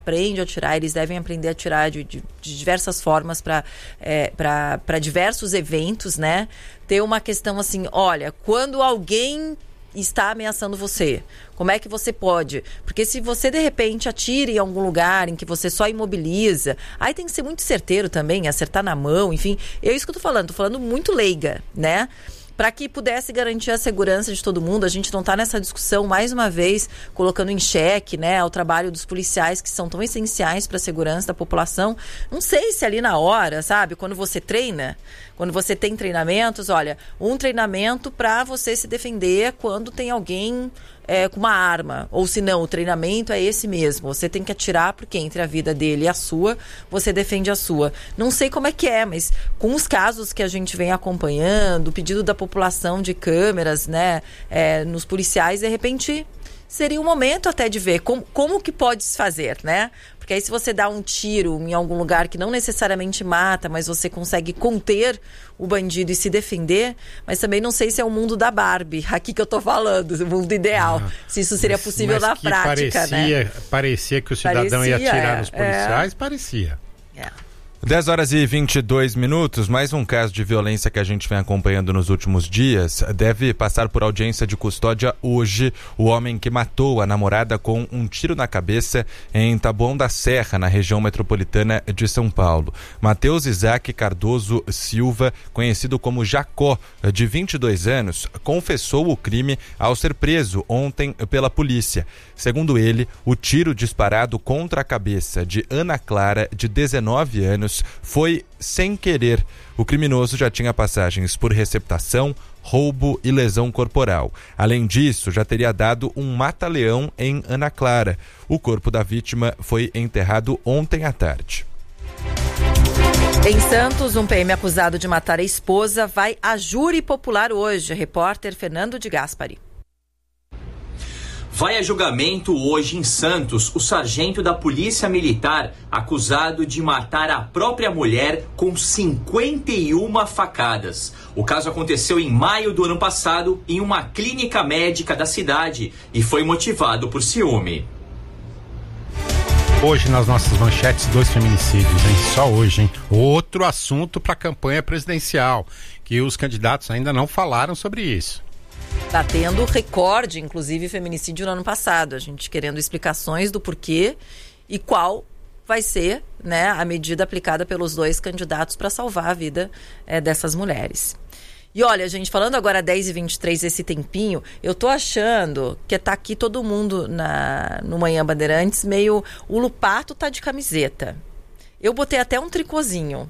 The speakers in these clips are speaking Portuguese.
aprende a atirar, eles devem aprender a atirar de diversas formas para diversos eventos, né? Ter uma questão assim, olha, quando alguém está ameaçando você, como é que você pode? Porque se você de repente atira em algum lugar em que você só imobiliza, aí tem que ser muito certeiro também, acertar na mão, enfim, é isso que eu tô falando muito leiga, né? Para que pudesse garantir a segurança de todo mundo. A gente não está nessa discussão, mais uma vez, colocando em xeque, né, o trabalho dos policiais, que são tão essenciais para a segurança da população. Não sei se ali na hora, sabe, quando você treina, quando você tem treinamentos, olha, um treinamento para você se defender quando tem alguém com uma arma, ou se não, o treinamento é esse mesmo, você tem que atirar porque entre a vida dele e a sua, você defende a sua. Não sei como é que é, mas com os casos que a gente vem acompanhando, o pedido da população de câmeras, né, nos policiais, de repente seria um momento até de ver como que pode se fazer, né? Porque aí se você dá um tiro em algum lugar que não necessariamente mata, mas você consegue conter o bandido e se defender, mas também não sei se é o mundo da Barbie, aqui que eu tô falando, o mundo ideal, se isso seria possível na prática, né? Parecia que o cidadão ia atirar nos policiais, parecia. 10h22, mais um caso de violência que a gente vem acompanhando nos últimos dias. Deve passar por audiência de custódia hoje o homem que matou a namorada com um tiro na cabeça em Taboão da Serra, na região metropolitana de São Paulo. Matheus Isaac Cardoso Silva, conhecido como Jacó, de 22 anos, confessou o crime ao ser preso ontem pela polícia. Segundo ele, o tiro disparado contra a cabeça de Ana Clara, de 19 anos, foi sem querer. O criminoso já tinha passagens por receptação, roubo e lesão corporal. Além disso, já teria dado um mata-leão em Ana Clara. O corpo da vítima foi enterrado ontem à tarde. Em Santos, um PM acusado de matar a esposa vai a júri popular hoje. Repórter Fernando de Gaspari. Vai a julgamento hoje em Santos o sargento da Polícia Militar acusado de matar a própria mulher com 51 facadas. O caso aconteceu em maio do ano passado em uma clínica médica da cidade e foi motivado por ciúme. Hoje nas nossas manchetes, 2 feminicídios, hein? Só hoje, hein? Outro assunto para a campanha presidencial, que os candidatos ainda não falaram sobre isso. Está tendo recorde, inclusive, feminicídio no ano passado. A gente querendo explicações do porquê e qual vai ser, né, a medida aplicada pelos 2 candidatos para salvar a vida dessas mulheres. E olha, gente, falando agora 10h23, esse tempinho, eu tô achando que tá aqui todo mundo no Manhã Bandeirantes meio... O Lupato tá de camiseta. Eu botei até um tricôzinho.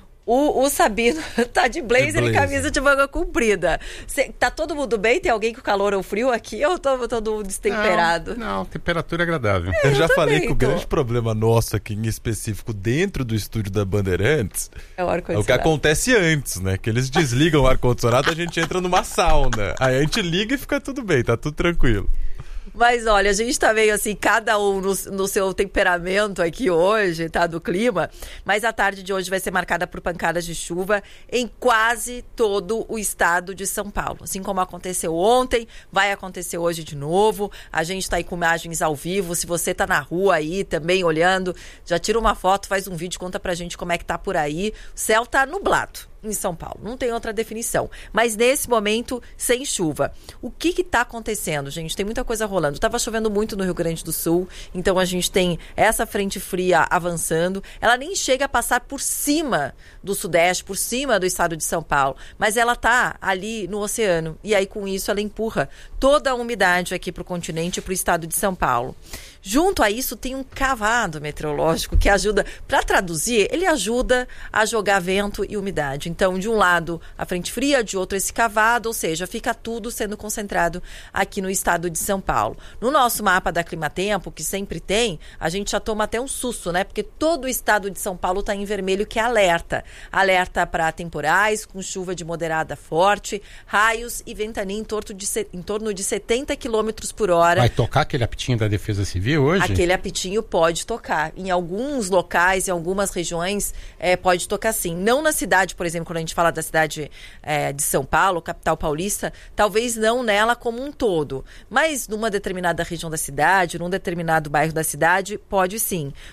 O Sabino tá de blazer e camisa de manga comprida. Tá todo mundo bem? Tem alguém com calor ou frio aqui? Ou tô todo destemperado? Não, temperatura agradável. Eu já falei que o grande problema nosso aqui, em específico, dentro do estúdio da Bandeirantes, é o que acontece antes, né? Que eles desligam o ar-condicionado, a gente entra numa sauna. Aí a gente liga e fica tudo bem, tá tudo tranquilo. Mas olha, a gente tá meio assim, cada um no seu temperamento aqui hoje, tá, do clima. Mas a tarde de hoje vai ser marcada por pancadas de chuva em quase todo o estado de São Paulo. Assim como aconteceu ontem, vai acontecer hoje de novo. A gente tá aí com imagens ao vivo. Se você tá na rua aí também olhando, já tira uma foto, faz um vídeo, conta pra gente como é que tá por aí. O céu tá nublado em São Paulo, não tem outra definição, mas nesse momento sem chuva. O que está acontecendo, gente? Tem muita coisa rolando. Estava chovendo muito no Rio Grande do Sul, então a gente tem essa frente fria avançando. Ela nem chega a passar por cima do Sudeste, por cima do estado de São Paulo, mas ela está ali no oceano, e aí com isso ela empurra toda a umidade aqui para o continente e para o estado de São Paulo. Junto a isso tem um cavado meteorológico que ajuda, para traduzir, ele ajuda a jogar vento e umidade. Então, de um lado a frente fria, de outro esse cavado, ou seja, fica tudo sendo concentrado aqui no estado de São Paulo. No nosso mapa da Climatempo, que sempre tem, a gente já toma até um susto, né? Porque todo o estado de São Paulo está em vermelho, que é alerta. Alerta para temporais, com chuva de moderada a forte, raios e ventania em torno de 70 km por hora. Vai tocar aquele apitinho da Defesa Civil? ouvir hoje? Aquele apitinho pode tocar. Em alguns locais, em algumas regiões, pode tocar sim. Não na cidade, por exemplo, quando a gente fala da cidade de São Paulo, capital paulista, talvez não nela como um todo. Mas numa determinada região da cidade, num determinado bairro da cidade, pode sim.